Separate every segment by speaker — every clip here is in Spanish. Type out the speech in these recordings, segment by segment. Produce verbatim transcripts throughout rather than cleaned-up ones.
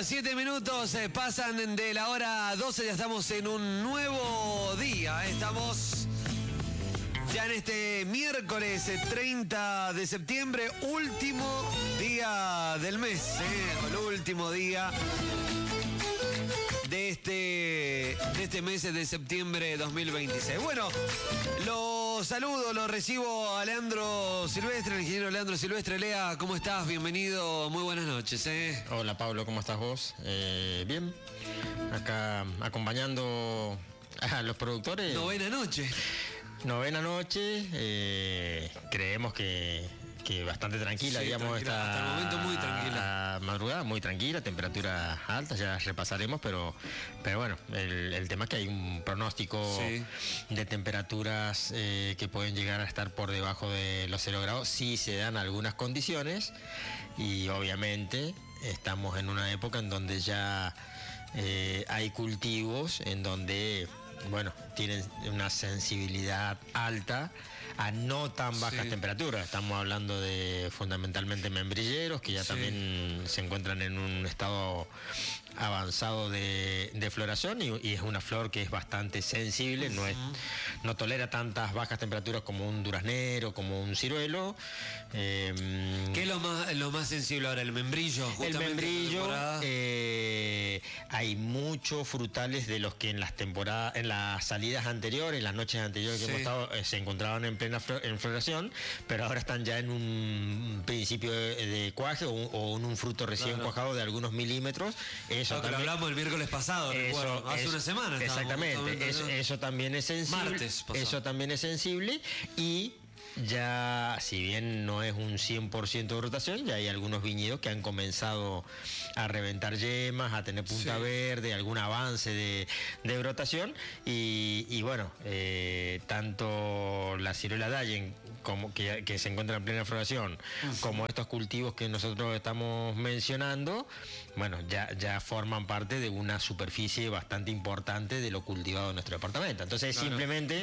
Speaker 1: siete minutos eh, pasan de la hora doce, ya estamos en un nuevo día. Estamos ya en este miércoles eh, treinta de septiembre, último día del mes, eh, el último día de este, de este mes de septiembre de dos mil veintiséis. Bueno, lo saludo, lo recibo a Leandro Silvestre, el ingeniero Leandro Silvestre. Lea, ¿cómo estás? Bienvenido, muy buenas noches. ¿eh?
Speaker 2: Hola Pablo, ¿cómo estás vos? Eh, bien, acá acompañando a los productores.
Speaker 1: Novena noche.
Speaker 2: Novena noche, eh, creemos que... que bastante tranquila,
Speaker 1: sí,
Speaker 2: digamos,
Speaker 1: tranquila.
Speaker 2: esta
Speaker 1: Hasta el momento muy tranquila.
Speaker 2: madrugada, muy tranquila, temperatura alta, ya repasaremos, pero, pero bueno, el, el tema es que hay un pronóstico sí. de temperaturas eh, que pueden llegar a estar por debajo de los cero grados, si se dan algunas condiciones, y obviamente estamos en una época en donde ya eh, hay cultivos, en donde, bueno, tienen una sensibilidad alta a no tan bajas sí. temperaturas. Estamos hablando de fundamentalmente membrilleros, que ya sí. también se encuentran en un estado avanzado de, de floración, y, y es una flor que es bastante sensible, uh-huh. no, es, no tolera tantas bajas temperaturas como un duraznero, como un ciruelo. Eh,
Speaker 1: ¿Qué es lo más, lo más sensible ahora? ¿El membrillo?
Speaker 2: El membrillo, eh, hay muchos frutales de los que en las temporadas, en las salidas anteriores, en las noches anteriores que sí. hemos estado, eh, se encontraban en plena flor, en floración, pero ahora están ya en un principio de, de cuaje o, o en un fruto recién claro. cuajado de algunos milímetros. Eso
Speaker 1: no,
Speaker 2: también,
Speaker 1: que lo hablamos el miércoles pasado, eso, recuerdo, hace
Speaker 2: eso,
Speaker 1: una semana.
Speaker 2: Exactamente, eso, eso también es sensible.
Speaker 1: Martes pasado.
Speaker 2: Eso también es sensible y ya, si bien no es un cien por ciento de rotación, ya hay algunos viñedos que han comenzado a reventar yemas, a tener punta sí. verde, algún avance de, de brotación, y, y bueno, eh, tanto la ciruela Dallen, como que, que se encuentra en plena floración, uh-huh. como estos cultivos que nosotros estamos mencionando, bueno, ya, ya forman parte de una superficie bastante importante de lo cultivado en nuestro departamento. Entonces, claro. simplemente...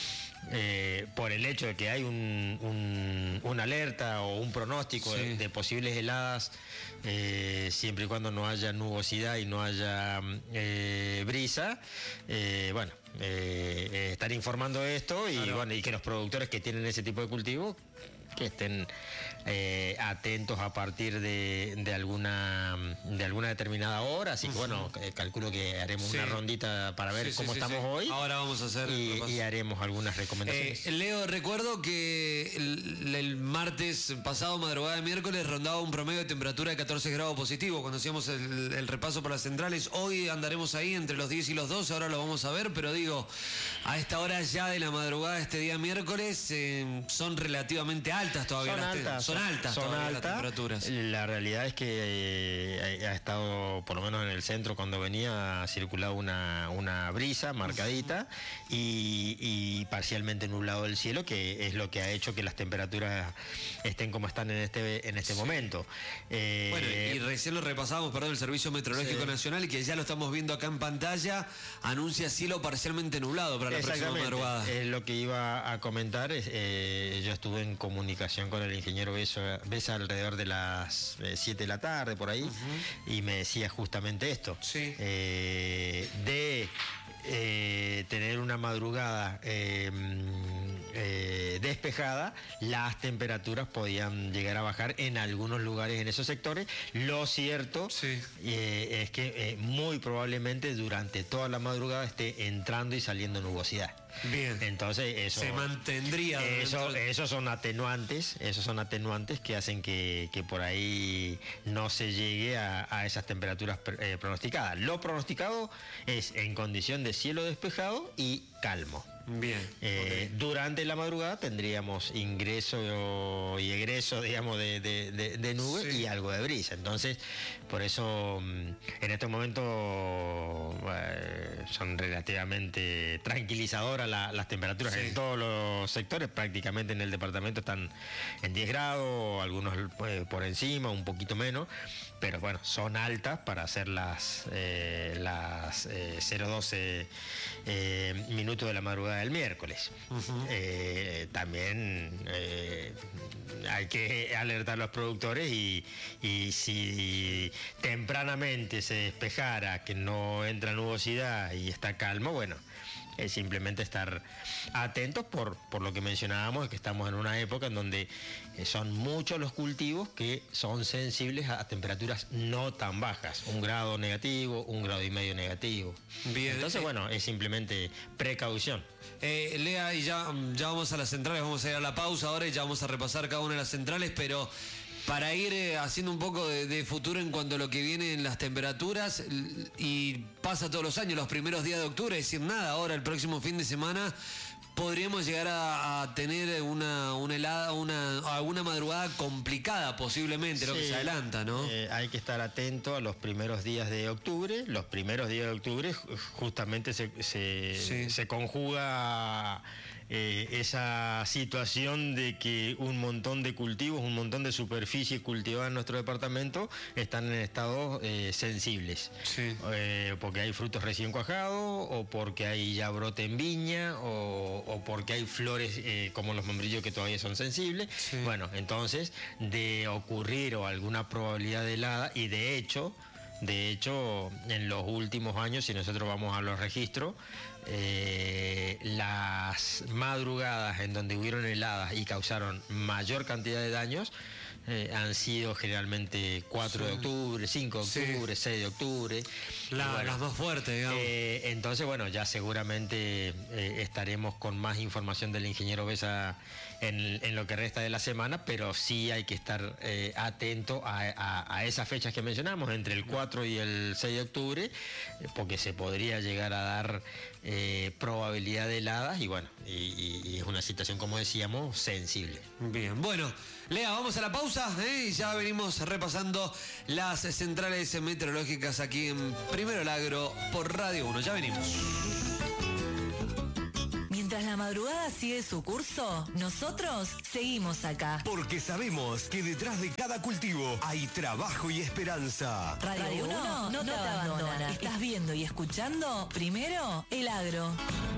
Speaker 2: Eh, por el hecho de que hay un, un, una alerta o un pronóstico sí. de, de posibles heladas, eh, siempre y cuando no haya nubosidad y no haya eh, brisa, eh, bueno, eh, eh, estar informando esto y, claro. bueno, y que los productores que tienen ese tipo de cultivo que estén eh, atentos a partir de, de alguna de alguna determinada hora, así que uh-huh. bueno, eh, calculo que haremos sí. una rondita para ver sí, cómo sí, estamos sí. hoy.
Speaker 1: Ahora vamos a hacer
Speaker 2: y, y haremos algunas recomendaciones.
Speaker 1: Eh, Leo, recuerdo que el, el martes pasado, madrugada de miércoles, rondaba un promedio de temperatura de catorce grados positivo cuando hacíamos el, el repaso por las centrales. Hoy andaremos ahí entre los diez y los doce, ahora lo vamos a ver, pero digo, a esta hora ya de la madrugada de este día miércoles eh, son relativamente altas. Todavía
Speaker 2: son,
Speaker 1: las
Speaker 2: altas,
Speaker 1: son, son altas,
Speaker 2: son
Speaker 1: todavía
Speaker 2: altas.
Speaker 1: Las temperaturas.
Speaker 2: La realidad es que eh, ha estado, por lo menos en el centro, cuando venía, ha circulado una, una brisa marcadita uh-huh. y, y parcialmente nublado el cielo, que es lo que ha hecho que las temperaturas estén como están en este, en este sí. momento.
Speaker 1: Eh, bueno, y recién lo repasamos, perdón, el Servicio Meteorológico sí. Nacional, y que ya lo estamos viendo acá en pantalla, anuncia cielo parcialmente nublado para la próxima madrugada.
Speaker 2: Es lo que iba a comentar. Eh, yo estuve en comunicación con el ingeniero Besa, Besa alrededor de las siete de la tarde, por ahí, uh-huh. y me decía justamente esto,
Speaker 1: sí.
Speaker 2: eh, de eh, tener una madrugada eh, eh, despejada, las temperaturas podían llegar a bajar en algunos lugares en esos sectores. Lo cierto
Speaker 1: sí.
Speaker 2: eh, es que eh, muy probablemente durante toda la madrugada esté entrando y saliendo nubosidad.
Speaker 1: Bien.
Speaker 2: Entonces eso
Speaker 1: se mantendría.
Speaker 2: Eso, esos son atenuantes, esos son atenuantes que hacen que, que por ahí no se llegue a, a esas temperaturas eh, pronosticadas. Lo pronosticado es en condición de cielo despejado y calmo.
Speaker 1: Bien.
Speaker 2: Eh, okay. Durante la madrugada tendríamos ingreso y egreso, digamos, de, de, de, de nube sí. y algo de brisa. Entonces, por eso en este momento eh, son relativamente tranquilizadoras la, las temperaturas sí. en todos los sectores. Prácticamente en el departamento están en diez grados, algunos eh, por encima, un poquito menos. pero bueno, son altas para hacer las, eh, las eh, cero doce eh, minutos de la madrugada del miércoles. Uh-huh. eh, también eh, hay que alertar a los productores y, y si tempranamente se despejara, que no entra nubosidad y está calmo, bueno, es simplemente estar atentos por, por lo que mencionábamos, que estamos en una época en donde son muchos los cultivos que son sensibles a temperaturas no tan bajas, un grado negativo, un grado y medio negativo. Bien. Entonces, bueno, es simplemente precaución.
Speaker 1: Eh, Lea, y ya, ya vamos a las centrales, vamos a ir a la pausa ahora y ya vamos a repasar cada una de las centrales, pero para ir eh, haciendo un poco de, de futuro en cuanto a lo que viene en las temperaturas, y pasa todos los años, los primeros días de octubre, es decir, nada, ahora el próximo fin de semana podríamos llegar a, a tener una, una helada, una, alguna madrugada complicada posiblemente, sí, lo que se adelanta, ¿no?
Speaker 2: Eh, hay que estar atento a los primeros días de octubre. Los primeros días de octubre justamente se, se, sí. se conjuga eh, esa situación de que un montón de cultivos, un montón de superficies cultivadas en nuestro departamento están en estados eh, sensibles. Sí. Eh, porque hay frutos recién cuajados, o porque hay ya brote en viña, o o porque hay flores eh, como los membrillos que todavía son sensibles. Sí. Bueno, entonces, de ocurrir o alguna probabilidad de helada, y de hecho, de hecho, en los últimos años, si nosotros vamos a los registros, eh, las madrugadas en donde hubieron heladas y causaron mayor cantidad de daños, Eh, han sido generalmente cuatro sí. de octubre, cinco de octubre, sí. seis de octubre.
Speaker 1: La, bueno, las más fuertes, digamos.
Speaker 2: Eh, entonces, bueno, ya seguramente eh, estaremos con más información del ingeniero Besa en, en lo que resta de la semana, pero sí hay que estar eh, atento a, a, a esas fechas que mencionamos, entre el cuatro y el seis de octubre, porque se podría llegar a dar eh, probabilidad de heladas y bueno, y, y es una situación, como decíamos, sensible.
Speaker 1: Bien, bueno, Lea, vamos a la pausa, ¿eh? Y ya venimos repasando las centrales meteorológicas aquí en Primero el Agro por Radio uno. Ya venimos.
Speaker 3: Mientras la madrugada sigue su curso, nosotros seguimos acá.
Speaker 4: Porque sabemos que detrás de cada cultivo hay trabajo y esperanza.
Speaker 3: Radio, Radio uno no, no te abandona. abandona. Estás viendo y escuchando Primero el Agro.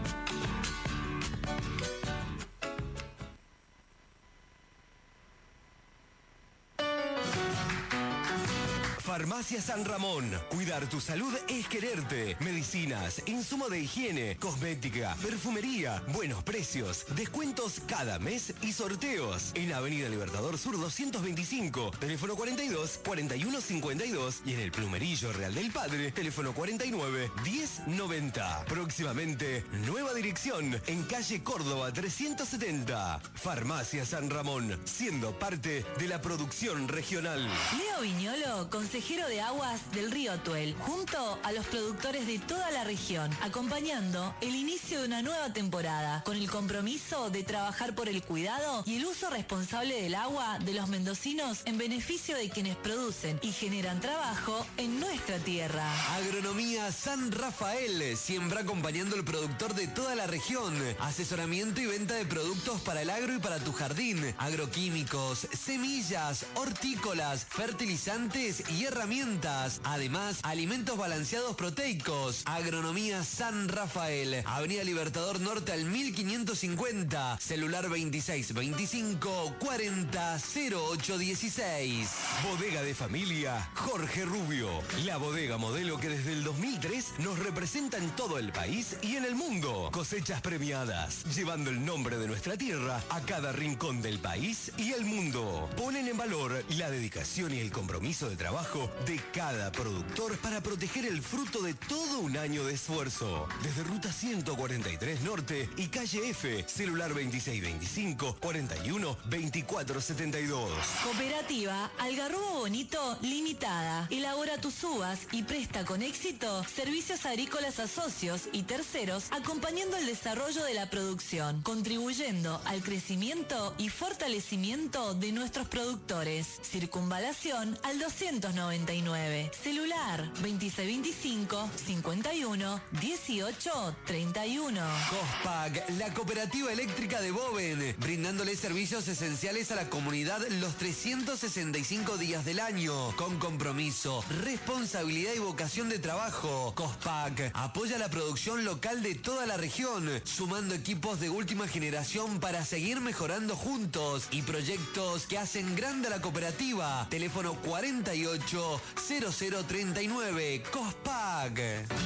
Speaker 4: Farmacia San Ramón. Cuidar tu salud es quererte. Medicinas, insumo de higiene, cosmética, perfumería, buenos precios, descuentos cada mes y sorteos. En Avenida Libertador Sur doscientos veinticinco, teléfono cuarenta y dos, cuarenta y uno cincuenta y dos, y en el Plumerillo Real del Padre, teléfono cuarenta y nueve, diez noventa. Próximamente, nueva dirección en calle Córdoba trescientos setenta. Farmacia San Ramón, siendo parte de la producción regional.
Speaker 3: Leo Viñolo, consejero de aguas del río Atuel, junto a los productores de toda la región, acompañando el inicio de una nueva temporada, con el compromiso de trabajar por el cuidado y el uso responsable del agua de los mendocinos en beneficio de quienes producen y generan trabajo en nuestra tierra.
Speaker 1: Agronomía San Rafael, siembra acompañando al productor de toda la región. Asesoramiento y venta de productos para el agro y para tu jardín. Agroquímicos, semillas, hortícolas, fertilizantes y herramientas. Además, alimentos balanceados proteicos. Agronomía San Rafael, Avenida Libertador Norte al mil quinientos cincuenta, celular veintiséis veinticinco cuarenta cero ocho dieciséis.
Speaker 4: Bodega de familia Jorge Rubio, la bodega modelo que desde el dos mil tres nos representa en todo el país y en el mundo. Cosechas premiadas, llevando el nombre de nuestra tierra a cada rincón del país y el mundo. Ponen en valor la dedicación y el compromiso de trabajo de cada productor para proteger el fruto de todo un año de esfuerzo. Desde Ruta ciento cuarenta y tres Norte y Calle F, celular veintiséis veinticinco cuarenta y uno veinticuatro setenta y dos.
Speaker 3: Cooperativa Algarrobo Bonito Limitada. Elabora tus uvas y presta con éxito servicios agrícolas a socios y terceros, acompañando el desarrollo de la producción, contribuyendo al crecimiento y fortalecimiento de nuestros productores. Circunvalación al doscientos noventa noventa y nueve. Celular veintiséis veinticinco, cincuenta y uno, dieciocho, treinta y uno.
Speaker 1: Cospac, la cooperativa eléctrica de Boven, brindándole servicios esenciales a la comunidad los trescientos sesenta y cinco días del año, con compromiso, responsabilidad y vocación de trabajo. Cospac apoya la producción local de toda la región, sumando equipos de última generación para seguir mejorando juntos y proyectos que hacen grande a la cooperativa. Teléfono cuarenta y ocho, cero cero treinta y nueve. Cospac.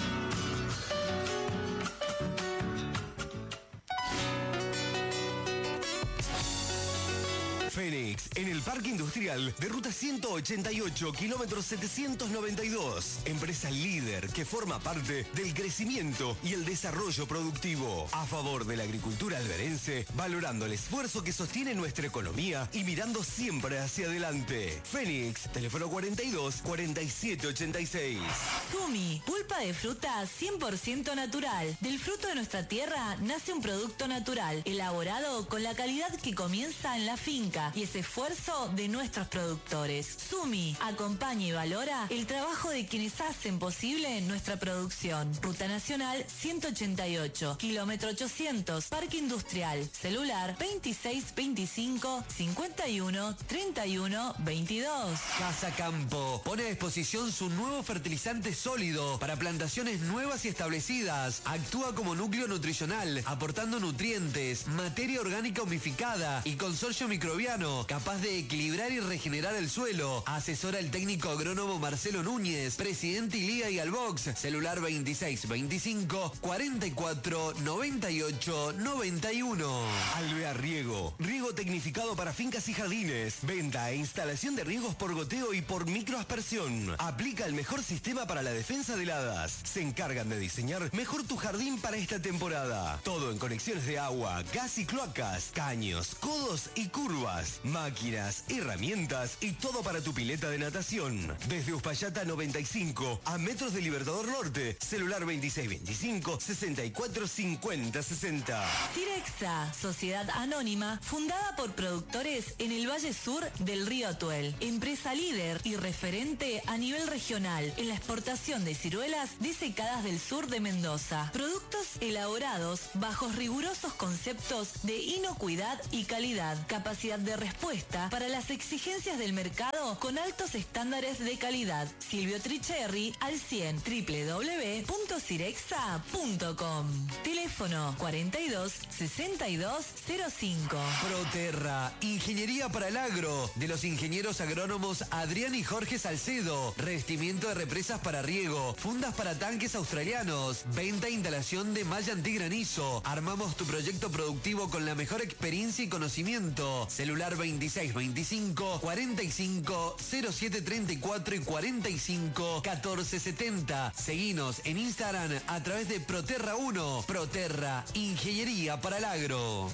Speaker 4: Fénix, en el Parque Industrial de Ruta ciento ochenta y ocho, kilómetro setecientos noventa y dos. Empresa líder que forma parte del crecimiento y el desarrollo productivo. A favor de la agricultura alberense, valorando el esfuerzo que sostiene nuestra economía y mirando siempre hacia adelante. Fénix, teléfono cuarenta y dos, cuarenta y siete ochenta y seis.
Speaker 3: Sumi, pulpa de fruta cien por ciento natural. Del fruto de nuestra tierra nace un producto natural, elaborado con la calidad que comienza en la finca y ese esfuerzo de nuestros productores. Sumi acompaña y valora el trabajo de quienes hacen posible nuestra producción. Ruta Nacional ciento ochenta y ocho, kilómetro ochocientos, Parque Industrial. Celular veintiséis veinticinco, cincuenta y uno, treinta y uno, veintidós.
Speaker 1: Casa Campo pone a disposición su nuevo fertilizante sólido para plantaciones nuevas y establecidas. Actúa como núcleo nutricional, aportando nutrientes, materia orgánica humificada y consorcio microbiano capaz de equilibrar y regenerar el suelo. Asesora el técnico agrónomo Marcelo Núñez, presidente Ilía y Albox. Celular veintiséis veinticinco, cuarenta y cuatro, noventa y ocho, noventa y uno.
Speaker 4: Alvear Riego, riego tecnificado para fincas y jardines. Venta e instalación de riegos por goteo y por microaspersión. Aplica el mejor sistema para la defensa de heladas. Se encargan de diseñar mejor tu jardín para esta temporada. Todo en conexiones de agua, gas y cloacas, caños, codos y curvas. Máquinas, herramientas y todo para tu pileta de natación. Desde Uspallata noventa y cinco a metros de Libertador Norte. Celular veintiséis veinticinco, sesenta y cuatro cincuenta sesenta.
Speaker 3: Cirexa, sociedad anónima fundada por productores en el Valle Sur del río Atuel. Empresa líder y referente a nivel regional en la exportación de ciruelas disecadas del sur de Mendoza. Productos elaborados bajo rigurosos conceptos de inocuidad y calidad. Capacidad de respuesta para las exigencias del mercado con altos estándares de calidad. Silvio Tricherri al cien, doble u doble u doble u punto cirexa punto com. Teléfono cuarenta y dos, sesenta y dos, cero cinco.
Speaker 1: Proterra, ingeniería para el agro, de los ingenieros agrónomos Adrián y Jorge Salcedo. Revestimiento de represas para riego, fundas para tanques australianos, venta e instalación de malla antigranizo. Armamos tu proyecto productivo con la mejor experiencia y conocimiento. Celular veintiséis veinticinco, cuarenta y cinco, cero siete treinta y cuatro y cuarenta y cinco, catorce setenta. Seguinos en Instagram a través de Proterra uno. Proterra, ingeniería para el agro.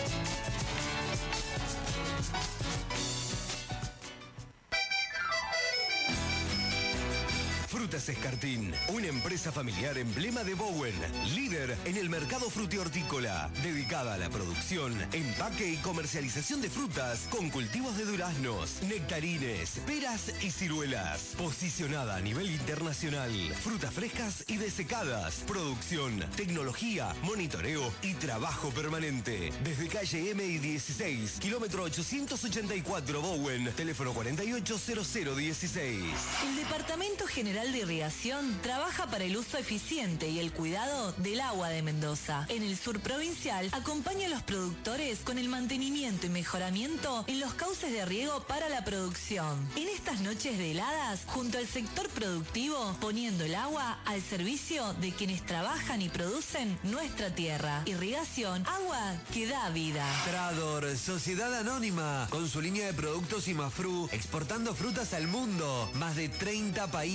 Speaker 4: Frutas Escartín, una empresa familiar emblema de Bowen, líder en el mercado frutihortícola, dedicada a la producción, empaque y comercialización de frutas con cultivos de duraznos, nectarines, peras y ciruelas. Posicionada a nivel internacional, frutas frescas y desecadas, producción, tecnología, monitoreo y trabajo permanente. Desde calle M I dieciséis, kilómetro ochocientos ochenta y cuatro Bowen, teléfono cuarenta y ocho, cero cero dieciséis.
Speaker 3: El Departamento General de Irrigación trabaja para el uso eficiente y el cuidado del agua de Mendoza. En el sur provincial acompaña a los productores con el mantenimiento y mejoramiento en los cauces de riego para la producción. En estas noches de heladas, junto al sector productivo, poniendo el agua al servicio de quienes trabajan y producen nuestra tierra. Irrigación, agua que da vida.
Speaker 1: Trador, sociedad anónima, con su línea de productos Imafru, exportando frutas al mundo. Más de treinta países con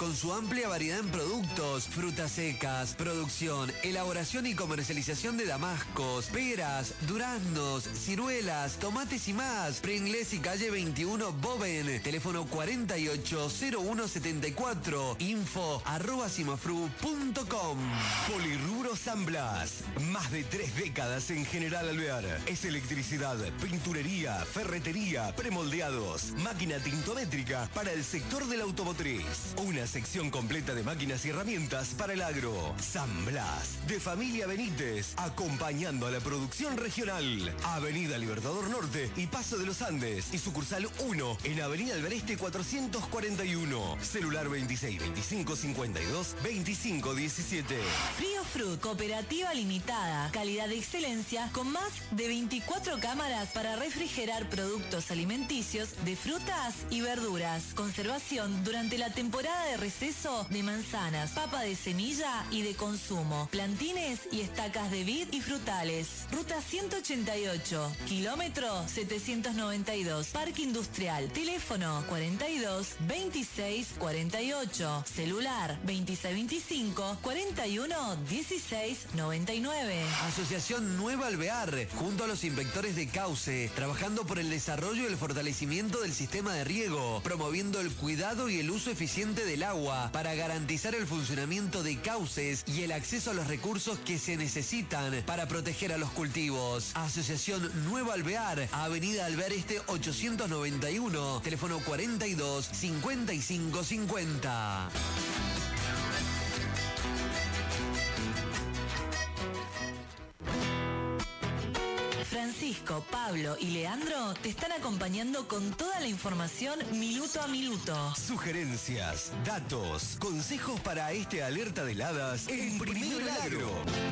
Speaker 1: con su amplia variedad en productos, frutas secas, producción, elaboración y comercialización de damascos, peras, duraznos, ciruelas, tomates y más. Pringles y calle veintiuno Boven, teléfono cuarenta y ocho cero uno setenta y cuatro, info arroba simafru punto com.
Speaker 4: Polirrubro San Blas, más de tres décadas en General Alvear. Es electricidad, pinturería, ferretería, premoldeados, máquina tintométrica para el sector de la automotriz. Una sección completa de máquinas y herramientas para el agro. San Blas, de familia Benítez, acompañando a la producción regional. Avenida Libertador Norte y Paso de los Andes. Y sucursal uno en Avenida Albereste cuatrocientos cuarenta y uno. Celular veintiséis veinticinco cincuenta y dos veinticinco diecisiete.
Speaker 3: Frío Fruit, cooperativa limitada. Calidad de excelencia con más de veinticuatro cámaras para refrigerar productos alimenticios de frutas y verduras. Conservación durante la temporada de receso de manzanas, papa de semilla y de consumo, plantines y estacas de vid y frutales. Ruta ciento ochenta y ocho, kilómetro setecientos noventa y dos, Parque Industrial. Teléfono cuarenta y dos veintiséis cuarenta y ocho. Celular veintiséis veinticinco cuarenta y uno dieciséis noventa y nueve.
Speaker 1: Asociación Nueva Alvear, junto a los inspectores de Cauce, trabajando por el desarrollo y el fortalecimiento del sistema de riego, promoviendo el cuidado y el uso eficiente del agua para garantizar el funcionamiento de cauces y el acceso a los recursos que se necesitan para proteger a los cultivos. Asociación Nueva Alvear, Avenida Alvear Este ochocientos noventa y uno, teléfono cuarenta y dos cincuenta y cinco cincuenta.
Speaker 3: Francisco, Pablo y Leandro te están acompañando con toda la información minuto a minuto.
Speaker 4: Sugerencias, datos, consejos para este alerta de heladas en Primero el Agro.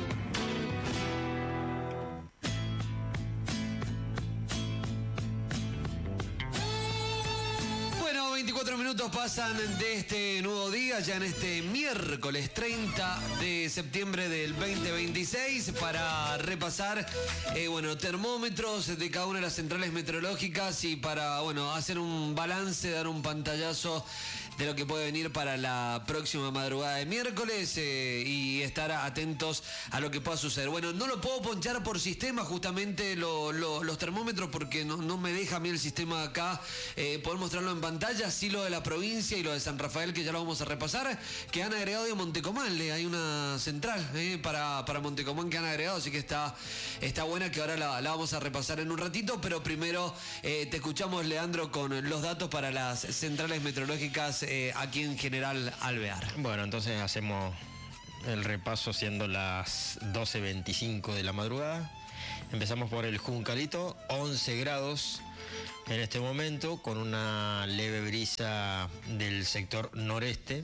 Speaker 1: veinticuatro minutos pasan de este nuevo día, ya en este miércoles treinta de septiembre del veinte veintiséis, para repasar eh, bueno, termómetros de cada una de las centrales meteorológicas y para bueno, hacer un balance, dar un pantallazo de lo que puede venir para la próxima madrugada de miércoles eh, y estar atentos a lo que pueda suceder. Bueno, no lo puedo ponchar por sistema justamente lo, lo, los termómetros porque no, no me deja a mí el sistema acá eh, poder mostrarlo en pantalla, sí lo de la provincia y lo de San Rafael, que ya lo vamos a repasar, que han agregado de Montecomán, eh, hay una central eh, para, para Montecomán que han agregado, así que está, está buena, que ahora la, la vamos a repasar en un ratito, pero primero eh, te escuchamos, Leandro, con los datos para las centrales meteorológicas Eh, aquí en General Alvear.
Speaker 2: Bueno, entonces hacemos el repaso siendo las doce veinticinco de la madrugada. Empezamos por el Juncalito, once grados en este momento, con una leve brisa del sector noreste.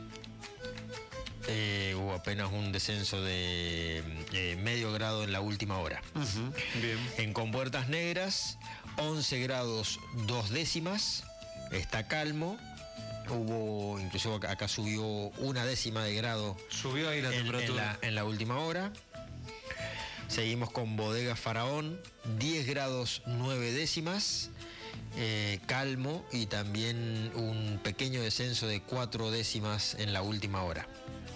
Speaker 2: Eh, hubo apenas un descenso de eh, medio grado en la última hora.
Speaker 1: Uh-huh. Bien.
Speaker 2: En Compuertas Negras, once grados dos décimas, está calmo. Hubo, inclusive acá, acá subió una décima de grado.
Speaker 1: Subió ahí la
Speaker 2: en,
Speaker 1: temperatura.
Speaker 2: En la, en la última hora. Seguimos con Bodega Faraón, diez grados nueve décimas, eh, calmo, y también un pequeño descenso de cuatro décimas en la última hora.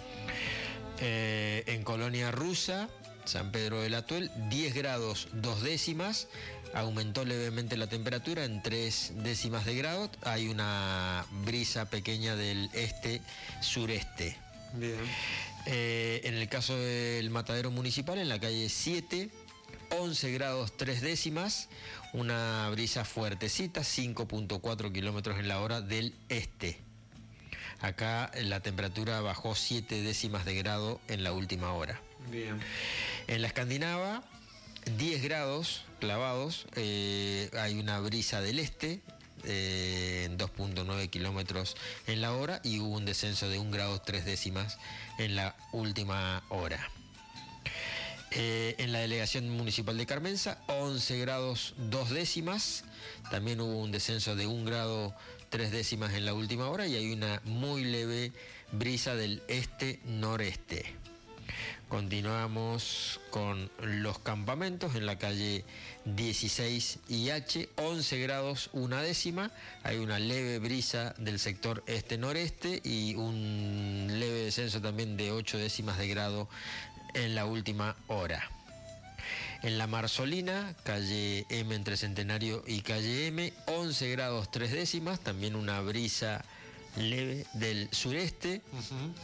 Speaker 2: Eh, en Colonia Rusa, San Pedro del Atuel, diez grados dos décimas. Aumentó levemente la temperatura en tres décimas de grado. Hay una brisa pequeña del este-sureste.
Speaker 1: Bien.
Speaker 2: Eh, en el caso del Matadero Municipal, en la calle siete, once grados tres décimas. Una brisa fuertecita, cinco punto cuatro kilómetros en la hora del este. Acá la temperatura bajó siete décimas de grado en la última hora.
Speaker 1: Bien.
Speaker 2: En la Escandinava, diez grados clavados, eh, hay una brisa del este, eh, en dos punto nueve kilómetros en la hora, y hubo un descenso de un grado tres décimas en la última hora. Eh, en la delegación municipal de Carmenza, once grados dos décimas, también hubo un descenso de un grado tres décimas en la última hora, y hay una muy leve brisa del este-noreste. Continuamos con los campamentos en la calle dieciséis I H, once grados una décima, hay una leve brisa del sector este-noreste y un leve descenso también de ocho décimas de grado en la última hora. En la Marzolina, calle M entre Centenario y calle M, once grados tres décimas, también una brisa leve del sureste. Uh-huh.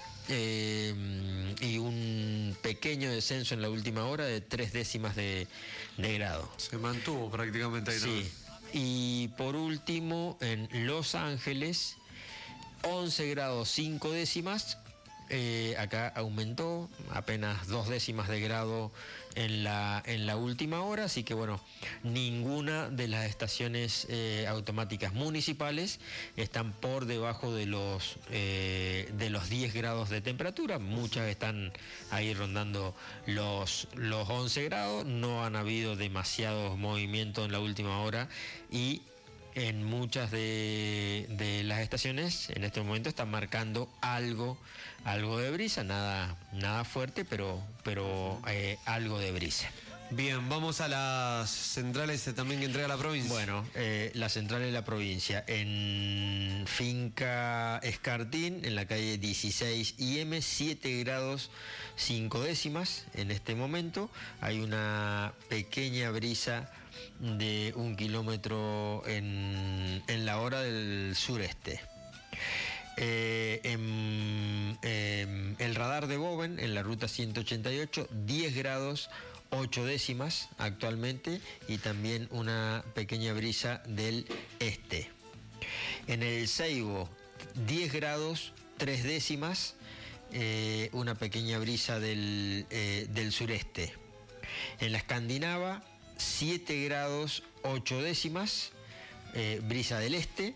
Speaker 2: eh, y un pequeño descenso en la última hora de tres décimas de, de grado.
Speaker 1: Se mantuvo prácticamente ahí.
Speaker 2: Sí. Y por último, en Los Ángeles, once grados cinco décimas. Eh, acá aumentó apenas dos décimas de grado en la, en la última hora, así que bueno, ninguna de las estaciones eh, automáticas municipales están por debajo de los, eh, de los diez grados de temperatura, muchas están ahí rondando los, los once grados, no han habido demasiados movimientos en la última hora y en muchas de, de las estaciones en este momento están marcando algo, algo de brisa, nada, nada fuerte, pero, pero eh, algo de brisa.
Speaker 1: Bien, vamos a las centrales también que entrega la provincia.
Speaker 2: Bueno, eh, la central de la provincia, en Finca Escartín, en la calle dieciséis I M, siete grados cinco décimas en este momento, hay una pequeña brisa de un kilómetro en, en la hora del sureste. Eh, en, en el radar de Boven, en la ruta ciento ochenta y ocho, diez grados ocho décimas actualmente y también una pequeña brisa del este. En el Seibo, diez grados tres décimas, eh, una pequeña brisa del, eh, del sureste. En la Escandinava, siete grados ocho décimas, eh, brisa del este.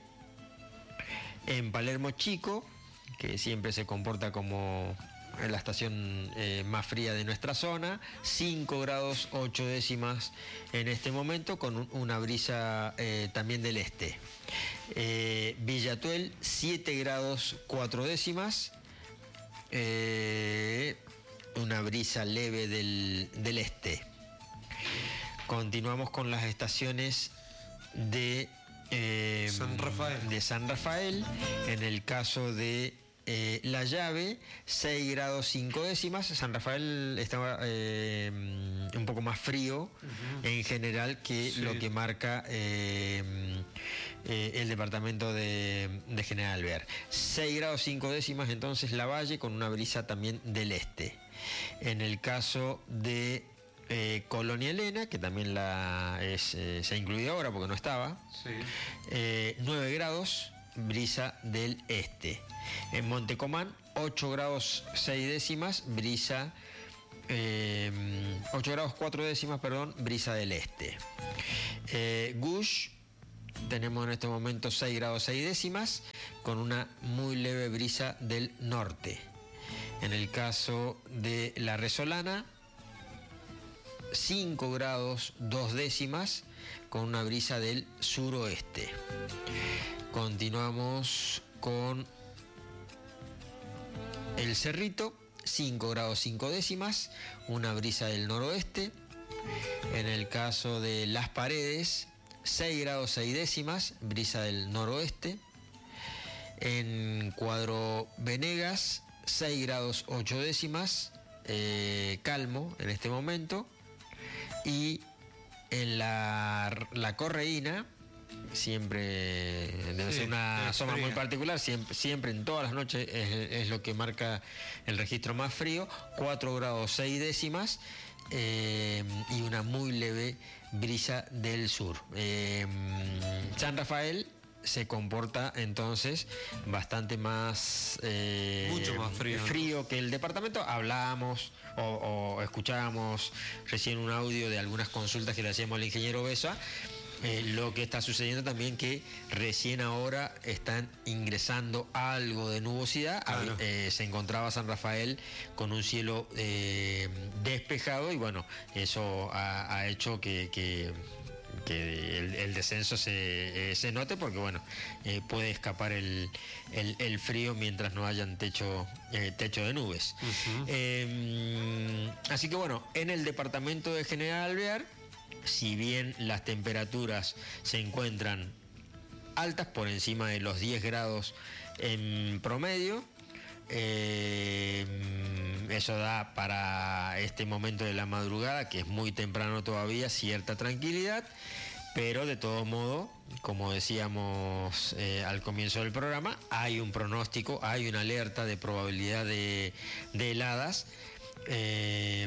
Speaker 2: En Palermo Chico, que siempre se comporta como la estación eh, más fría de nuestra zona, cinco grados ocho décimas en este momento, con un, una brisa eh, también del este. Eh, Villatuel, siete grados cuatro décimas, eh, una brisa leve del, del este. Continuamos con las estaciones de, eh,
Speaker 1: San Rafael.
Speaker 2: de San Rafael. En el caso de eh, La Llave, seis grados cinco décimas. San Rafael estaba eh, un poco más frío uh-huh. en general que sí. lo que marca eh, eh, el departamento de, de General Alvear. seis grados cinco décimas entonces La Valle, con una brisa también del este. En el caso de Eh, Colonia Elena, que también la es, eh, se ha incluido ahora porque no estaba, sí. eh, nueve grados, brisa del este. En Montecomán, ocho grados seis décimas, brisa, eh, ocho grados cuatro décimas, perdón, brisa del este. Eh, Gush, tenemos en este momento seis grados seis décimas, con una muy leve brisa del norte. En el caso de La Resolana, cinco grados dos décimas, con una brisa del suroeste. Continuamos con El Cerrito, cinco grados cinco décimas, una brisa del noroeste. En el caso de Las Paredes, seis grados seis décimas, brisa del noroeste. En Cuadro Venegas, seis grados ocho décimas, eh, calmo en este momento. Y en la, la Correína, siempre debe sí, ser una zona fría. Muy particular, siempre, siempre en todas las noches es, es lo que marca el registro más frío, cuatro grados seis décimas eh, y una muy leve brisa del sur. Eh, San Rafael se comporta entonces bastante más eh,
Speaker 1: mucho más frío,
Speaker 2: frío ¿no? que el departamento. Hablábamos o, o escuchábamos recién un audio de algunas consultas que le hacíamos al ingeniero Besa. Eh, lo que está sucediendo también que recién ahora están ingresando algo de nubosidad. Claro. Eh, se encontraba San Rafael con un cielo eh, despejado y bueno, eso ha, ha hecho que, que que el, el descenso se, eh, se note, porque bueno, eh, puede escapar el, el, el frío mientras no hayan techo, eh, techo de nubes. Uh-huh. eh, así que bueno, en el departamento de General Alvear, si bien las temperaturas se encuentran altas, por encima de los diez grados en promedio, Eh, eso da para este momento de la madrugada, que es muy temprano todavía, cierta tranquilidad, pero de todo modo, como decíamos eh, al comienzo del programa, hay un pronóstico, hay una alerta de probabilidad de, de heladas, eh,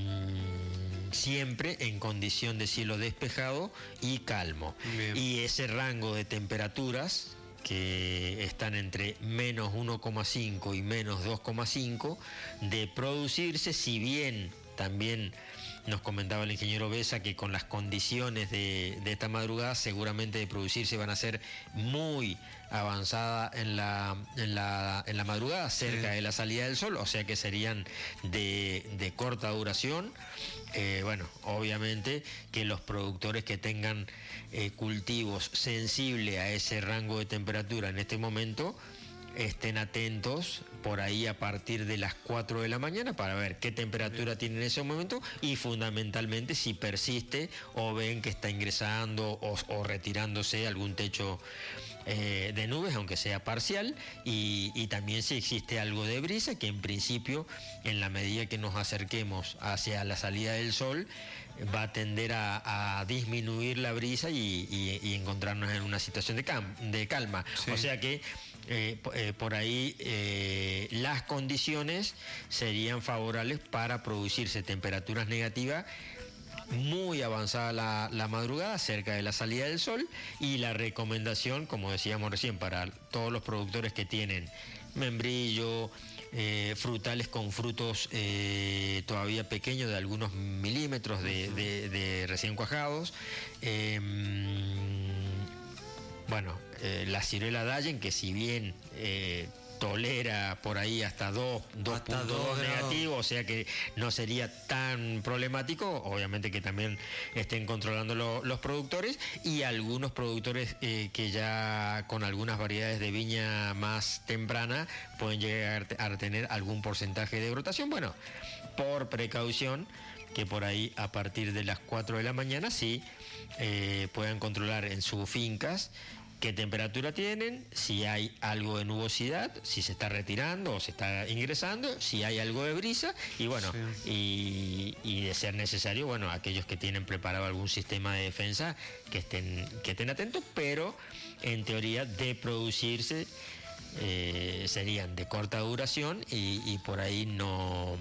Speaker 2: siempre en condición de cielo despejado y calmo. Bien. Y ese rango de temperaturas, que están entre menos uno coma cinco y menos dos coma cinco, de producirse, si bien también nos comentaba el ingeniero Besa que con las condiciones de, de esta madrugada seguramente de producirse van a ser muy avanzada en la, en la, en la madrugada, cerca sí. de la salida del sol, o sea que serían de, de corta duración. Eh, bueno, obviamente que los productores que tengan eh, cultivos sensibles a ese rango de temperatura en este momento, estén atentos por ahí a partir de las cuatro de la mañana para ver qué temperatura tiene en ese momento y fundamentalmente si persiste o ven que está ingresando o, o retirándose algún techo eh, de nubes, aunque sea parcial, y, y también si existe algo de brisa, que en principio, en la medida que nos acerquemos hacia la salida del sol, va a tender a, a disminuir la brisa y, y, y encontrarnos en una situación de, cam, de calma. Sí. O sea que eh, eh, por ahí eh, las condiciones serían favorables para producirse temperaturas negativas muy avanzada la, la madrugada, cerca de la salida del sol, y la recomendación, como decíamos recién, para todos los productores que tienen membrillo, eh, frutales con frutos eh, todavía pequeños de algunos milímetros de, de, de recién cuajados, eh, bueno, eh, la ciruela Dallen, que si bien eh, tolera por ahí hasta dos puntos dos negativos, o sea que no sería tan problemático, obviamente que también estén controlando lo, los productores, y algunos productores eh, que ya con algunas variedades de viña más temprana pueden llegar a tener algún porcentaje de brotación. Bueno, por precaución, que por ahí a partir de las cuatro de la mañana sí eh, puedan controlar en sus fincas qué temperatura tienen, si hay algo de nubosidad, si se está retirando o se está ingresando, si hay algo de brisa, y bueno, sí. y, y de ser necesario, bueno, aquellos que tienen preparado algún sistema de defensa que estén, que estén atentos, pero en teoría de producirse eh, serían de corta duración y, y por ahí no,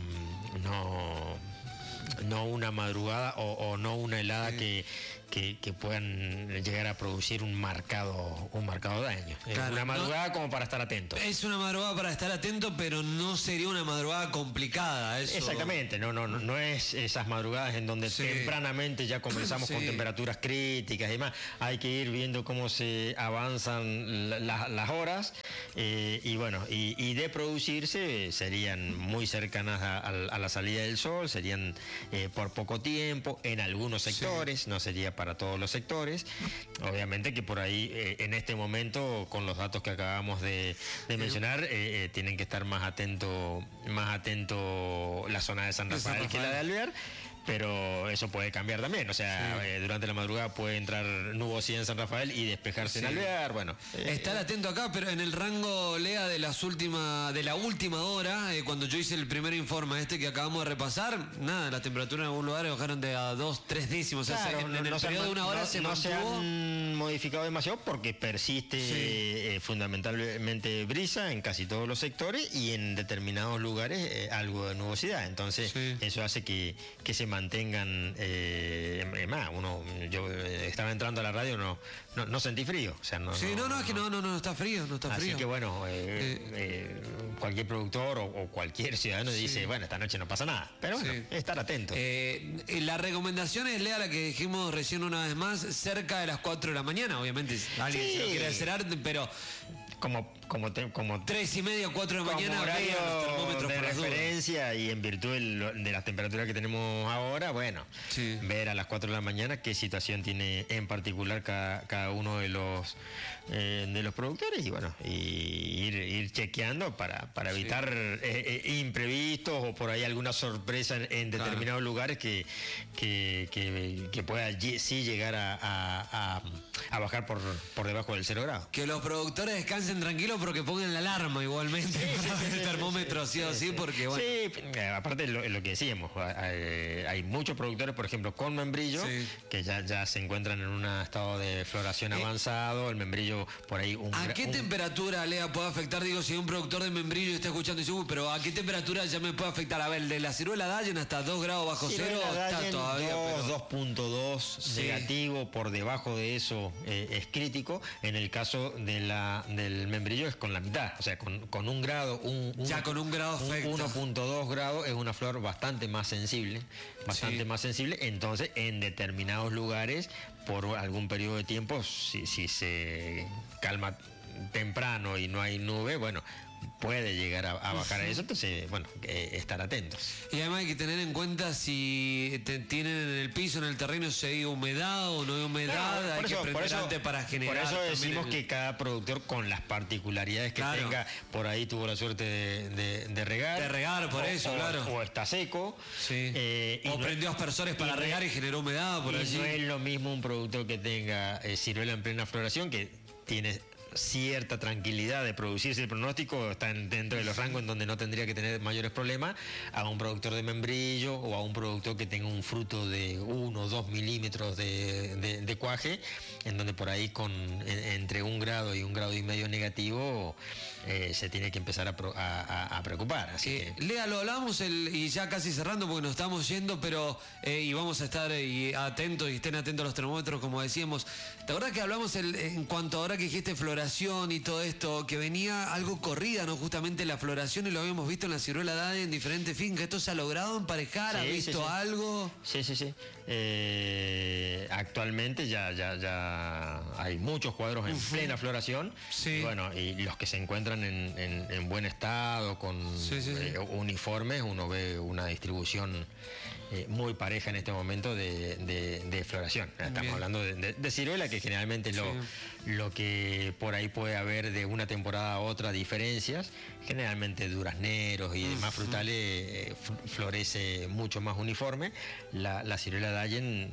Speaker 2: no, no una madrugada o, o no una helada sí. que Que, que puedan llegar a producir un marcado un marcado daño. Claro, es una madrugada no, como para estar atento.
Speaker 1: Es una madrugada para estar atento, pero no sería una madrugada complicada. Eso...
Speaker 2: Exactamente, no, no, no, no es esas madrugadas en donde sí. tempranamente ya comenzamos sí. con temperaturas críticas y demás. Hay que ir viendo cómo se avanzan la, la, las horas eh, y bueno, y, y de producirse serían muy cercanas a, a, a la salida del sol, serían eh, por poco tiempo, en algunos sectores, sí. no sería para para todos los sectores. Obviamente que por ahí eh, en este momento, con los datos que acabamos de, de mencionar, eh, eh, tienen que estar más atento, más atento la zona de San Rafael, San Rafael. que la de Alvear. Pero eso puede cambiar también, o sea, sí. eh, durante la madrugada puede entrar nubosidad en San Rafael y despejarse sí. en Alvear, bueno.
Speaker 1: Eh, Estar atento acá, pero en el rango, Lea, de las últimas, de la última hora, eh, cuando yo hice el primer informe este que acabamos de repasar, nada, las temperaturas en algún lugar bajaron de a dos, tres décimos, claro, o sea, en,
Speaker 2: no,
Speaker 1: en el
Speaker 2: no
Speaker 1: periodo
Speaker 2: se,
Speaker 1: de una hora
Speaker 2: no,
Speaker 1: se
Speaker 2: no
Speaker 1: mantuvo.
Speaker 2: se han modificado demasiado porque persiste sí. eh, fundamentalmente brisa en casi todos los sectores y en determinados lugares eh, algo de nubosidad, entonces sí. eso hace que, que se mantengan. Eh, más, uno, yo estaba entrando a la radio, no, no, no sentí frío. O sea, no,
Speaker 1: sí, no, no, no, es que no, no, no está frío, no está
Speaker 2: así
Speaker 1: frío.
Speaker 2: Así que bueno, eh, eh, eh, cualquier productor o, o cualquier ciudadano sí. dice, bueno, esta noche no pasa nada. Pero bueno, sí. estar atento.
Speaker 1: Eh, la recomendación es, Lea, la que dijimos recién una vez más, cerca de las cuatro de la mañana, obviamente. Alguien sí. se lo quiere hacer arte, pero
Speaker 2: como como, te, como
Speaker 1: tres y media, cuatro de la mañana,
Speaker 2: horario
Speaker 1: vean los termómetros
Speaker 2: de
Speaker 1: por las dudas.
Speaker 2: referencia y en virtud del- de las temperaturas que tenemos ahora, bueno,
Speaker 1: Sí.
Speaker 2: ver a las cuatro de la mañana qué situación tiene en particular cada, cada uno de los eh, de los productores y bueno, y ir, ir chequeando para, para evitar eh, eh, imprevistos o por ahí alguna sorpresa en, en determinados lugares que, que, que, que pueda lle- sí llegar a, a, a- a bajar por, por debajo del cero grado.
Speaker 1: Que los productores descansen tranquilos porque pongan la alarma igualmente para ver el termómetro sí o sí, porque bueno.
Speaker 2: Sí, eh, aparte lo, lo que decíamos, hay, hay muchos productores, por ejemplo, con membrillo,
Speaker 1: Sí.
Speaker 2: que ya, ya se encuentran en un estado de floración
Speaker 1: Eh,
Speaker 2: avanzado, el membrillo por ahí un
Speaker 1: ¿A
Speaker 2: gra-
Speaker 1: qué
Speaker 2: un-
Speaker 1: temperatura, Lea, puede afectar? Digo, si un productor de membrillo está escuchando y dice, "Uy, pero ¿a qué temperatura ya me puede afectar? A ver, de la ciruela Dallen hasta dos grados bajo
Speaker 2: Sí,
Speaker 1: cero
Speaker 2: la
Speaker 1: está
Speaker 2: Dallen
Speaker 1: todavía,
Speaker 2: dos,
Speaker 1: pero...
Speaker 2: dos punto dos
Speaker 1: Sí.
Speaker 2: negativo, por debajo de eso eh, es crítico. En el caso de la, del membrillo es con la mitad, o sea, con, con un grado, un, un-
Speaker 1: Ya con un grado
Speaker 2: un
Speaker 1: afecta.
Speaker 2: uno punto dos grados es una flor bastante más sensible, bastante
Speaker 1: Sí.
Speaker 2: más sensible. Entonces, en determinados lugares, por algún periodo de tiempo, si, si se calma temprano y no hay nube, bueno, puede llegar a, a bajar a eso. Entonces, bueno, eh, estar atentos.
Speaker 1: Y además hay que tener en cuenta si te- tienen en el piso, en el terreno, si hay humedad o no hay humedad,
Speaker 2: No,
Speaker 1: hay
Speaker 2: por
Speaker 1: que
Speaker 2: eso- por
Speaker 1: prender
Speaker 2: eso-
Speaker 1: antes para generar.
Speaker 2: Por eso
Speaker 1: también
Speaker 2: decimos
Speaker 1: el-
Speaker 2: que cada productor con las particularidades que
Speaker 1: Claro.
Speaker 2: tenga, por ahí tuvo la suerte de, de- de regar.
Speaker 1: De regar, por
Speaker 2: o-
Speaker 1: eso,
Speaker 2: o-
Speaker 1: claro.
Speaker 2: O está seco.
Speaker 1: Sí.
Speaker 2: eh, y
Speaker 1: o
Speaker 2: no-
Speaker 1: prendió aspersores para
Speaker 2: y no-
Speaker 1: regar y generó humedad por
Speaker 2: y
Speaker 1: allí.
Speaker 2: no es lo mismo un productor que tenga eh, ciruela en plena floración, que tiene cierta tranquilidad de producirse el pronóstico, está en- dentro de los rangos en donde no tendría que tener mayores problemas, a un productor de membrillo o a un productor que tenga un fruto de uno o dos milímetros de, de- de cuaje, en donde por ahí con en- entre un grado y un grado y medio negativo eh, se tiene que empezar a, pro- a- a- a preocupar. Así
Speaker 1: Eh,
Speaker 2: que
Speaker 1: Lea, lo hablamos el, y ya casi cerrando porque nos estamos yendo, pero eh, y vamos a estar eh, y atentos y estén atentos a los termómetros, como decíamos. ¿Te acuerdas que hablamos el- en cuanto ahora que dijiste floración y todo esto, que venía algo corrida, ¿no? Justamente la floración, y lo habíamos visto en la ciruela Dade en diferentes fincas. ¿Esto se ha logrado emparejar? ¿Has
Speaker 2: Sí, sí,
Speaker 1: visto
Speaker 2: sí.
Speaker 1: algo?
Speaker 2: Sí, sí, sí. Eh, actualmente ya, ya, ya hay muchos cuadros en plena floración.
Speaker 1: Sí.
Speaker 2: Y bueno, y los que se encuentran en, en- en buen estado, con
Speaker 1: Sí, sí, sí.
Speaker 2: eh, uniformes, uno ve una distribución eh, muy pareja en este momento de, de- de floración. Estamos
Speaker 1: Bien.
Speaker 2: hablando de, de- de ciruela, que generalmente lo, lo que por ahí puede haber de una temporada a otra diferencias, generalmente durazneros y demás frutales eh, f- florece mucho más uniforme. La, la ciruela Dallen,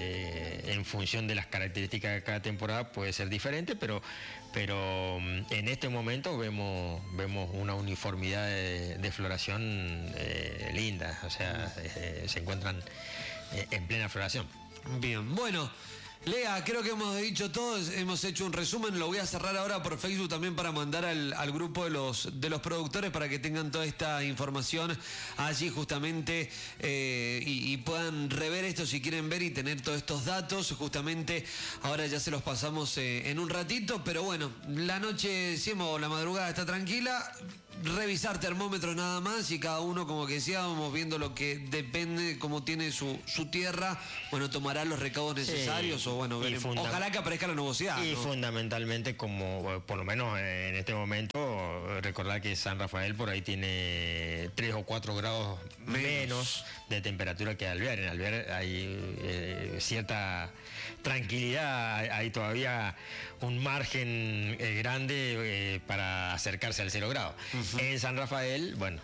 Speaker 2: eh, en función de las características de cada temporada, puede ser diferente, pero, pero mm, en este momento vemos, vemos una uniformidad de, de floración eh, linda, o sea, eh, se encuentran eh, en plena floración.
Speaker 1: Bien, bueno. Lea, creo que hemos dicho todo, hemos hecho un resumen, lo voy a cerrar ahora por Facebook también para mandar al, al grupo de los, de los productores para que tengan toda esta información allí justamente eh, y, y puedan rever esto si quieren ver y tener todos estos datos. Justamente ahora ya se los pasamos eh, en un ratito, pero bueno, la noche, decimos, la madrugada está tranquila. Revisar termómetros nada más y cada uno, como que decíamos, viendo lo que depende, cómo tiene su, su tierra, bueno, tomará los recaudos necesarios.
Speaker 2: Sí,
Speaker 1: o bueno,
Speaker 2: y
Speaker 1: veremos.
Speaker 2: funda-
Speaker 1: Ojalá que aparezca la nubosidad.
Speaker 2: Y
Speaker 1: ¿no?
Speaker 2: fundamentalmente, como eh, por lo menos en este momento, eh, recordar que San Rafael por ahí tiene tres o cuatro grados
Speaker 1: Menos.
Speaker 2: menos, de temperatura que Alvear. En Alvear hay eh, cierta tranquilidad, hay, hay todavía un margen eh, grande eh, para acercarse al cero grado. En San Rafael, bueno,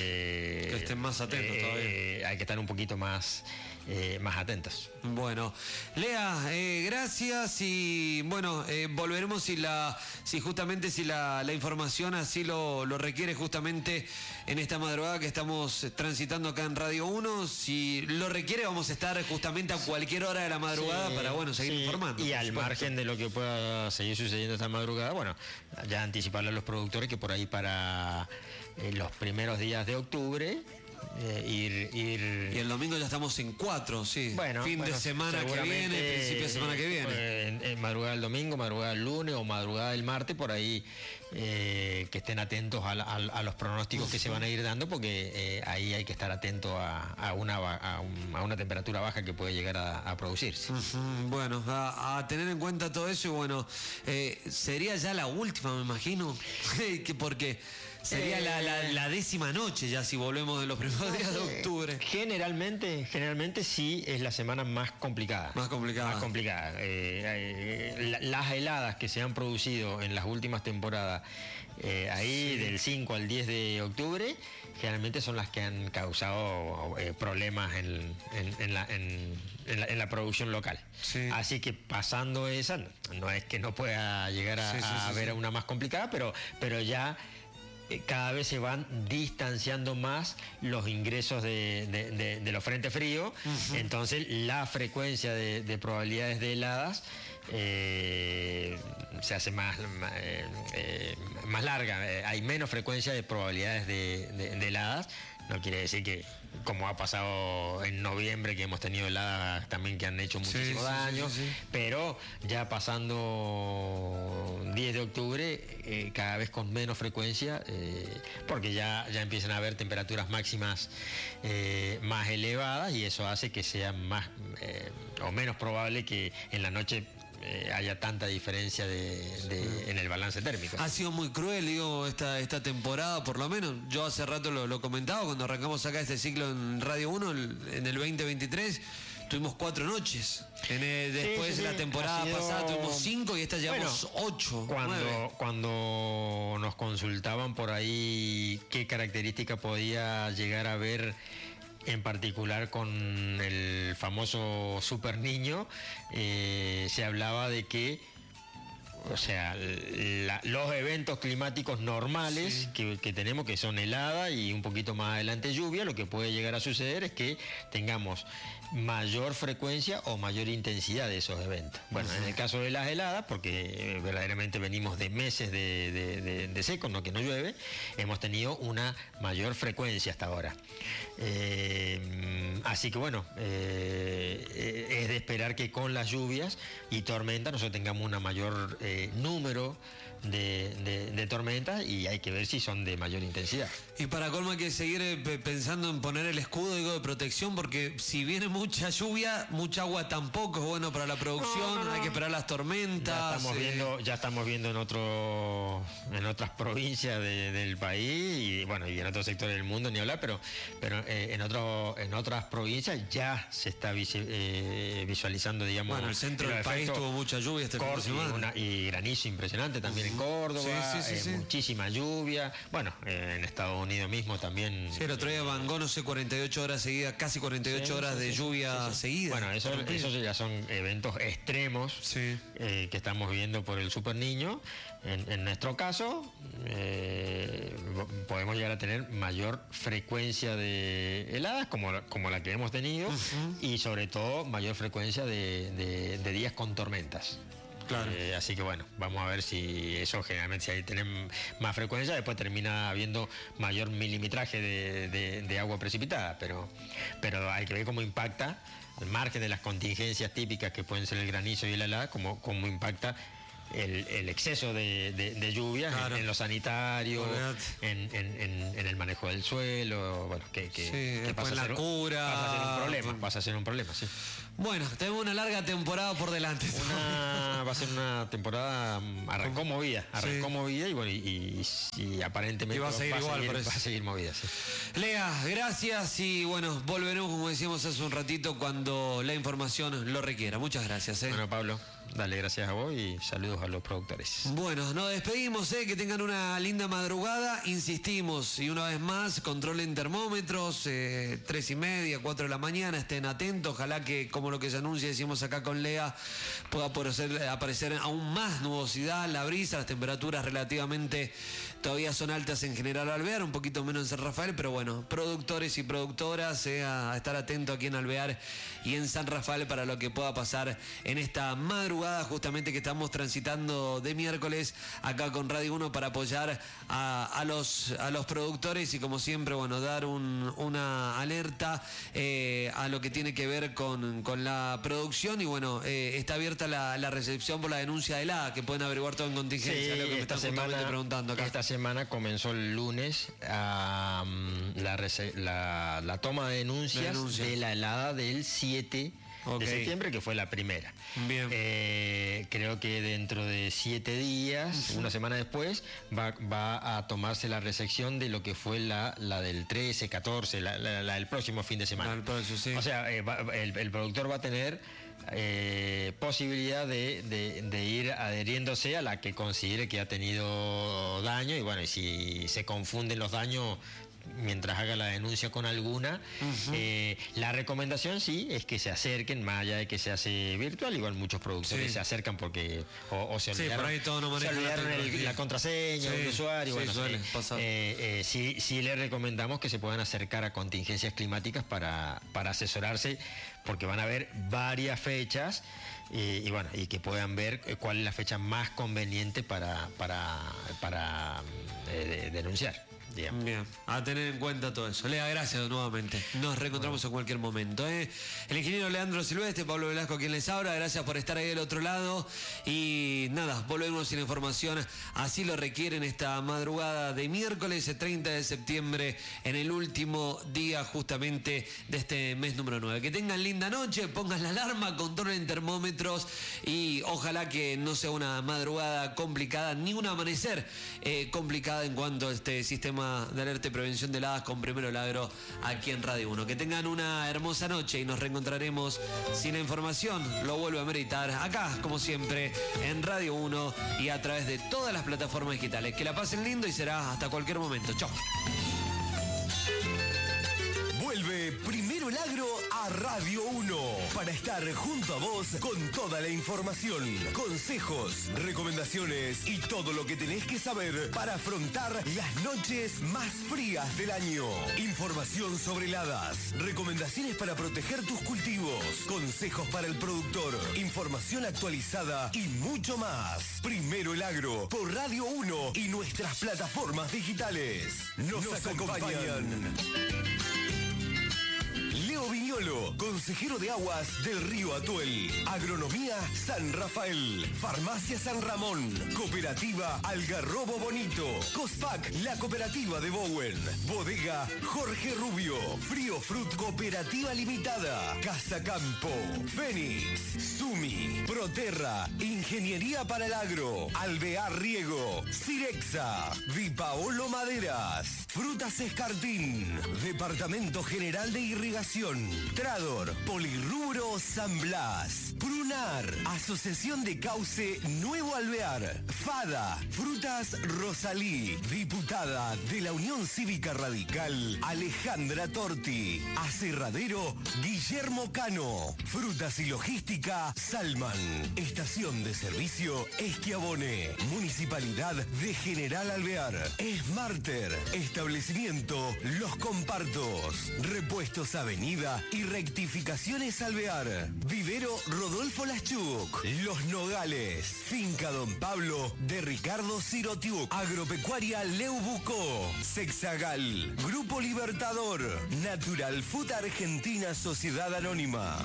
Speaker 2: eh,
Speaker 1: Que estén más atentos
Speaker 2: eh, hay que estar un poquito más, eh, más atentos.
Speaker 1: Bueno, Lea, eh, gracias y bueno, eh, volveremos si la, si justamente si la, la información así lo, lo requiere justamente en esta madrugada que estamos transitando acá en Radio uno. Si lo requiere vamos a estar justamente a cualquier hora de la madrugada
Speaker 2: Sí,
Speaker 1: para bueno seguir
Speaker 2: sí,
Speaker 1: informando.
Speaker 2: Y
Speaker 1: por
Speaker 2: al
Speaker 1: supuesto.
Speaker 2: margen de lo que pueda seguir sucediendo esta madrugada, bueno, ya anticiparle a los productores que por ahí para eh, los primeros días de octubre eh, ir, ir...
Speaker 1: Y el domingo ya estamos en cuatro, sí.
Speaker 2: Bueno,
Speaker 1: fin
Speaker 2: bueno,
Speaker 1: de semana que viene, principio de semana que viene.
Speaker 2: Eh, en, en madrugada del domingo, madrugada del lunes o madrugada del martes, por ahí eh, que estén atentos a, la, a, a los pronósticos que se van a ir dando, porque eh, ahí hay que estar atento a, a, una, a, un, a una temperatura baja que puede llegar a, a producirse.
Speaker 1: Uh-huh. Bueno, a, a tener en cuenta todo eso y bueno, eh, sería ya la última, me imagino, que porque... Sería eh, la, la, la décima noche ya si volvemos de los primeros días de octubre.
Speaker 2: Generalmente, generalmente sí es la semana más complicada.
Speaker 1: Más complicada.
Speaker 2: Más complicada. Eh, eh, la, las heladas que se han producido en las últimas temporadas, eh, ahí sí. del cinco al diez de octubre, generalmente son las que han causado eh, problemas en, en, en, la, en, en, la, en la producción local. Sí. Así que pasando esa, no es que no pueda llegar a, sí, sí, a sí, ver sí. una más complicada, pero, pero ya... cada vez se van distanciando más los ingresos de, de, de, de los frentes fríos, uh-huh. entonces la frecuencia de, de probabilidades de heladas eh, se hace más, más, eh, más larga, eh, hay menos frecuencia de probabilidades de, de, de heladas. No quiere decir que, como ha pasado en noviembre, que hemos tenido heladas también que han hecho muchísimo sí, daño, sí, sí, sí. pero ya pasando diez de octubre, eh, cada vez con menos frecuencia, eh, porque ya, ya empiezan a haber temperaturas máximas eh, más elevadas y eso hace que sea más eh, o menos probable que en la noche Eh, haya tanta diferencia de, de, en el balance térmico.
Speaker 1: Ha sido muy cruel, digo, esta, esta temporada, por lo menos. Yo hace rato lo, lo comentaba, cuando arrancamos acá este ciclo en Radio uno, el, en el veinte veintitrés, tuvimos cuatro noches. En el, después sí, sí, de la temporada sido... pasada tuvimos cinco y esta llevamos bueno, ocho.
Speaker 2: Cuando, cuando nos consultaban por ahí qué característica podía llegar a ver en particular con el famoso Super Niño, eh, se hablaba de que, o sea, la, los eventos climáticos normales sí. que, que tenemos, que son helada y un poquito más adelante lluvia, lo que puede llegar a suceder es que tengamos mayor frecuencia o mayor intensidad de esos eventos. Bueno, uh-huh. en el caso de las heladas, porque verdaderamente venimos de meses de, de, de, de seco, no que no llueve, hemos tenido una mayor frecuencia hasta ahora. Eh, así que bueno, eh, es de esperar que con las lluvias y tormentas nosotros tengamos un mayor eh, número de, de, de tormentas y hay que ver si son de mayor intensidad.
Speaker 1: Y para colmo hay que seguir eh, pensando en poner el escudo, digo, de protección, porque si viene mucha lluvia, mucha agua tampoco es bueno para la producción, no, no, no. hay que esperar las tormentas.
Speaker 2: Ya estamos, eh... viendo, ya estamos viendo en otro, en otras provincias de, del país y bueno, y en otros sectores del mundo ni hablar, pero, pero eh, en otro, en otras provincias ya se está visi, eh, visualizando, digamos.
Speaker 1: Bueno, el centro del país tuvo mucha lluvia este fin de semana.
Speaker 2: Y, y granizo impresionante también uh-huh. en Córdoba, sí, sí, sí, eh, sí. muchísima lluvia. Bueno, eh, en Estados Unidos mismo también.
Speaker 1: Sí, el otro día Van Gogh, no sé, cuarenta y ocho horas seguidas, casi cuarenta y ocho sí, horas sí, de sí, lluvia sí, sí. seguida.
Speaker 2: Bueno, eso, eso ya son eventos extremos sí. eh, que estamos viendo por el Super Niño. En, en nuestro caso, eh, podemos llegar a tener mayor frecuencia de heladas, como, como la que hemos tenido, uh-huh. y sobre todo mayor frecuencia de, de, de días con tormentas. Claro. Eh, así que bueno, vamos a ver si eso generalmente, si ahí tienen más frecuencia, después termina habiendo mayor milimetraje de, de, de agua precipitada, pero, pero hay que ver cómo impacta, al margen de las contingencias típicas que pueden ser el granizo y la helada, cómo, cómo impacta El, el exceso de, de, de lluvias claro. en, en lo sanitario, en, en, en, en el manejo del suelo, bueno, que, que,
Speaker 1: sí,
Speaker 2: que pasa,
Speaker 1: la
Speaker 2: a ser,
Speaker 1: cura.
Speaker 2: pasa a ser un problema, pasa a ser un problema, sí.
Speaker 1: Bueno, tenemos una larga temporada por delante.
Speaker 2: Una, va a ser una temporada, arrancó movida, arrancó sí. movida y bueno, y, y, y aparentemente
Speaker 1: y va a seguir, va igual,
Speaker 2: seguir, va a seguir movida, sí.
Speaker 1: Lea, gracias y bueno, volveremos como decíamos hace un ratito cuando la información lo requiera. Muchas gracias. ¿eh?
Speaker 2: Bueno, Pablo. Dale, gracias a vos y saludos a los productores.
Speaker 1: Bueno, nos despedimos, eh, que tengan una linda madrugada. Insistimos, y una vez más, controlen termómetros, eh, tres y media, cuatro de la mañana, estén atentos. Ojalá que, como lo que se anuncia, decimos acá con Lea, pueda aparecer, aparecer aún más nubosidad, la brisa, las temperaturas relativamente todavía son altas en General Alvear, un poquito menos en San Rafael, pero bueno, productores y productoras, eh, a estar atentos aquí en Alvear y en San Rafael para lo que pueda pasar en esta madrugada madrugada justamente que estamos transitando de miércoles acá con Radio uno para apoyar a, a, los, a los productores y como siempre, bueno, dar un, una alerta eh, a lo que tiene que ver con, con la producción y bueno, eh, está abierta la, la recepción por la denuncia de la que pueden averiguar todo en contingencia,
Speaker 2: sí,
Speaker 1: lo que me
Speaker 2: esta
Speaker 1: están
Speaker 2: semana,
Speaker 1: preguntando acá.
Speaker 2: Esta semana comenzó el lunes a, um, la, la, la toma de denuncias, denuncias de la helada del siete okay. de septiembre, que fue la primera.
Speaker 1: Bien.
Speaker 2: Eh, creo que dentro de siete días, uh-huh. una semana después, va, va a tomarse la recepción de lo que fue la, la del trece, catorce, la, la, la del próximo fin de semana.
Speaker 1: El próximo, sí.
Speaker 2: O sea, eh, va, el, el productor va a tener eh, posibilidad de, de, de ir adheriéndose a la que considere que ha tenido daño y bueno, y si se confunden los daños mientras haga la denuncia con alguna. Uh-huh. eh, la recomendación sí es que se acerquen, más allá de que se hace virtual, igual muchos productores sí. se acercan porque o, o se olvidaron,
Speaker 1: sí, por ahí todo no
Speaker 2: se olvidaron
Speaker 1: la,
Speaker 2: el, la contraseña sí, del usuario.
Speaker 1: Sí,
Speaker 2: bueno,
Speaker 1: suele
Speaker 2: eh,
Speaker 1: pasar.
Speaker 2: Eh, eh, sí, sí les recomendamos que se puedan acercar a contingencias climáticas para, para asesorarse, porque van a haber varias fechas y, y bueno, y que puedan ver cuál es la fecha más conveniente para, para, para eh, de, denunciar. Bien.
Speaker 1: Bien, a tener en cuenta todo eso. Lea, gracias nuevamente. Nos reencontramos bueno. en cualquier momento. ¿eh? El ingeniero Leandro Silvestre, Pablo Velasco, quien les habla. Gracias por estar ahí del otro lado. Y nada, volvemos sin información. Así lo requieren esta madrugada de miércoles treinta de septiembre, en el último día justamente de este mes número nueve. Que tengan linda noche, pongan la alarma, controlen termómetros y ojalá que no sea una madrugada complicada, ni un amanecer eh, complicada en cuanto a este sistema de alerta y prevención de heladas con Primero Lagro aquí en Radio uno. Que tengan una hermosa noche y nos reencontraremos si la información lo vuelve a meritar acá, como siempre, en Radio uno y a través de todas las plataformas digitales. Que la pasen lindo y será hasta cualquier momento. Chau.
Speaker 4: Vuelve Primero Lagro a Radio uno para estar junto a vos con toda la información, consejos, recomendaciones y todo lo que tenés que saber para afrontar las noches más frías del año. Información sobre heladas, recomendaciones para proteger tus cultivos, consejos para el productor, información actualizada y mucho más. Primero Lagro por Radio uno y nuestras plataformas digitales. Nos, Nos acompañan. acompañan. Leo Viñolo, consejero de aguas del río Atuel. Agronomía San Rafael. Farmacia San Ramón. Cooperativa Algarrobo Bonito. Cospac, la cooperativa de Bowen. Bodega Jorge Rubio. Frío Fruit Cooperativa Limitada. Casa Campo. Fénix. Sumi. Proterra. Ingeniería para el Agro. Alvear Riego. Cirexa. Vipaolo Maderas. Frutas Escartín. Departamento General de Irrigación. Trador, Polirrubro San Blas, Prunar, Asociación de Cauce Nuevo Alvear, Fada, Frutas Rosalí, Diputada de la Unión Cívica Radical, Alejandra Torti, Aserradero Guillermo Cano, Frutas y Logística Salman, Estación de Servicio Esquiabone, Municipalidad de General Alvear, Smarter, Establecimiento Los Compartos, Repuestos Avenida y Rectificaciones Alvear, Vivero Rodolfo Laschuk, Los Nogales, Finca Don Pablo de Ricardo Sirotiuk, Agropecuaria Leubucó, Sexagal, Grupo Libertador, Natural Food Argentina Sociedad Anónima.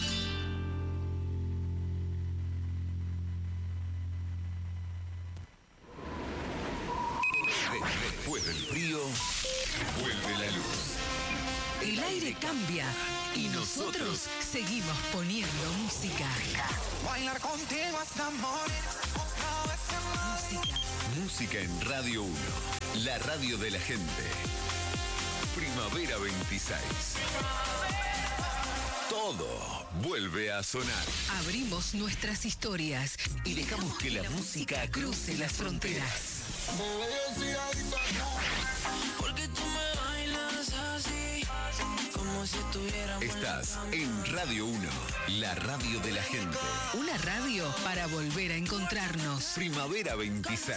Speaker 4: Después del frío, vuelve la luz.
Speaker 3: El aire cambia y nosotros seguimos poniendo música.
Speaker 5: Bailar contigo hasta morir.
Speaker 3: Música.
Speaker 4: Música en Radio uno, la radio de la gente. Primavera veintiséis. Todo vuelve a sonar.
Speaker 3: Abrimos nuestras historias
Speaker 4: y dejamos que la música cruce las fronteras.
Speaker 5: Porque tú me bailas así, como si estuviéramos.
Speaker 4: Estás en Radio uno, la radio de la gente.
Speaker 3: Una radio para volver a encontrarnos.
Speaker 4: Primavera veintiséis.